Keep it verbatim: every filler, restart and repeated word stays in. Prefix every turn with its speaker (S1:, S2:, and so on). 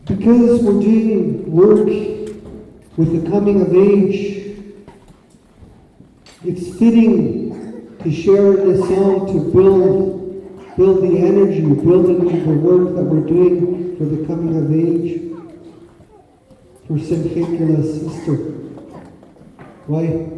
S1: Because we're doing work with the coming of age, it's fitting to share this song to build, build the energy, building the work that we're doing for the coming of age for Saint Hecula's sister. Why?